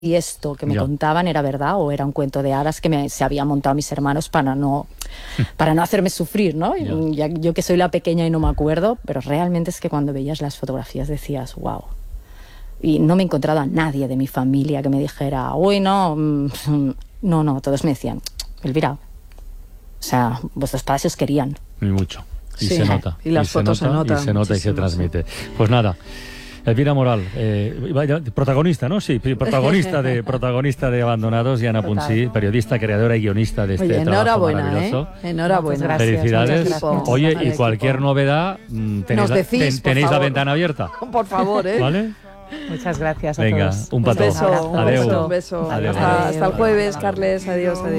y esto que me contaban era verdad o era un cuento de hadas que se habían montado mis hermanos para no hacerme sufrir, ¿no? Yo que soy la pequeña y no me acuerdo, pero realmente es que cuando veías las fotografías decías, wow. Y no me he encontrado a nadie de mi familia que me dijera, uy, no, todos me decían, Elvira, o sea, vuestros padres os querían. Y mucho. Y se nota. Y las fotos se notan. Y se nota y se transmite. Pues nada. Elvira Moral, protagonista, ¿no? Sí, protagonista de Abandonados, y Ana Punsí, periodista, creadora y guionista de este trabajo maravilloso. Enhorabuena. Gracias, felicidades. Oye, y cualquier novedad, tenéis la ventana abierta. Por favor, ¿eh? ¿Vale? Muchas gracias a Venga, todos. Un petó. Un beso. Adeu. Un beso. Adeu. Hasta el jueves, Carles. Adiós.